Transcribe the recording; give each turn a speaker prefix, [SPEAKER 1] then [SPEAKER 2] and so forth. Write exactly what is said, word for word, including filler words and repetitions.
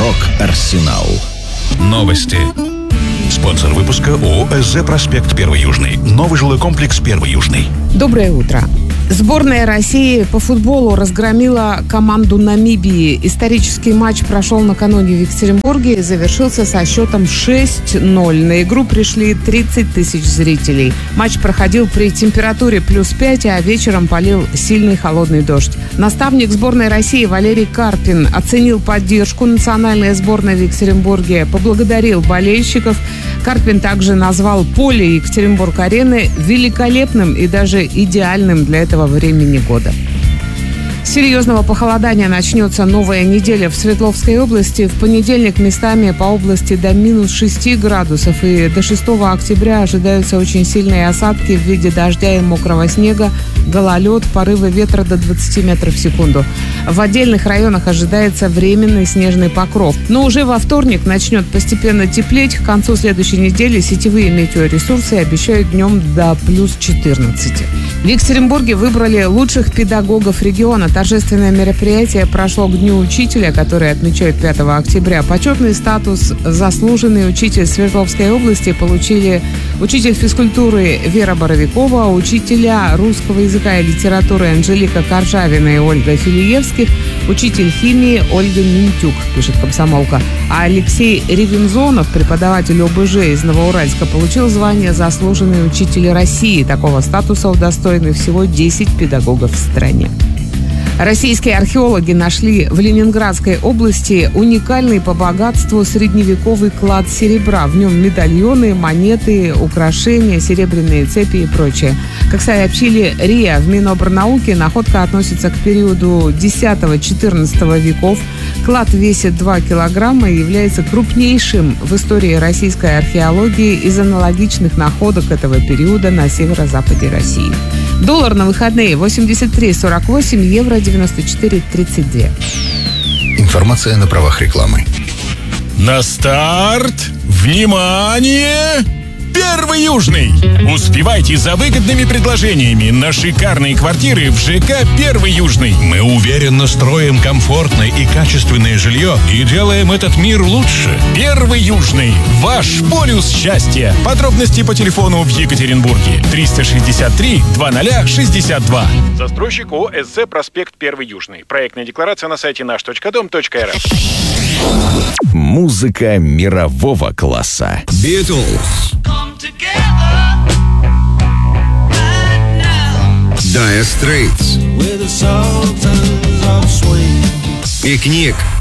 [SPEAKER 1] Рок-Арсенал. Новости.
[SPEAKER 2] Спонсор выпуска ООО «СЗ Проспект Первый Южный». Новый жилой комплекс Первый Южный.
[SPEAKER 3] Доброе утро. Сборная России по футболу разгромила команду Намибии. Исторический матч прошел накануне в Екатеринбурге и завершился со счетом шесть ноль. На игру пришли тридцать тысяч зрителей. Матч проходил при температуре плюс пять, а вечером полил сильный холодный дождь. Наставник сборной России Валерий Карпин оценил поддержку национальной сборной в Екатеринбурге, поблагодарил болельщиков. Карпин также назвал поле Екатеринбург-арены великолепным и даже идеальным для этого времени года. С серьезного похолодания начнется новая неделя в Свердловской области. В понедельник местами по области до минус шести градусов, и до шестого октября ожидаются очень сильные осадки в виде дождя и мокрого снега, гололед, порывы ветра до двадцати метров в секунду. В отдельных районах ожидается временный снежный покров. Но уже во вторник начнет постепенно теплеть. К концу следующей недели сетевые метеоресурсы обещают днем до плюс четырнадцати. В Екатеринбурге выбрали лучших педагогов региона. Торжественное мероприятие прошло к Дню учителя, который отмечают пятого октября. Почетный статус «Заслуженный учитель Свердловской области» получили учитель физкультуры Вера Боровикова, учителя русского языка и литературы Анжелика Коржавина и Ольга Филиевских, учитель химии Ольга Минтюк, пишет «Комсомолка». А Алексей Ревензонов, преподаватель ОБЖ из Новоуральска, получил звание «Заслуженный учитель России». Такого статуса удостоены всего десять педагогов в стране. Российские археологи нашли в Ленинградской области уникальный по богатству средневековый клад серебра. В нем медальоны, монеты, украшения, серебряные цепи и прочее. Как сообщили РИА в Минобрнауке, находка относится к периоду десятого-четырнадцатого веков. Клад весит два килограмма и является крупнейшим в истории российской археологии из аналогичных находок этого периода на северо-западе России. Доллар на выходные восемьдесят три сорок восемь, евро девяносто четыре тридцать два.
[SPEAKER 1] Информация на правах рекламы.
[SPEAKER 2] На старт! Внимание! Первый Южный! Успевайте за выгодными предложениями на шикарные квартиры в ЖК «Первый Южный». Мы уверенно строим комфортное и качественное жилье и делаем этот мир лучше. Первый Южный. Ваш полюс счастья. Подробности по телефону в Екатеринбурге. триста шестьдесят три двадцать шестьдесят два.
[SPEAKER 4] Застройщик ООО «СЗ Проспект Первый Южный». Проектная декларация на сайте наш точка дом точка эр эф.
[SPEAKER 1] Музыка мирового класса.
[SPEAKER 5] Beatles, Dire Straits, Пикник,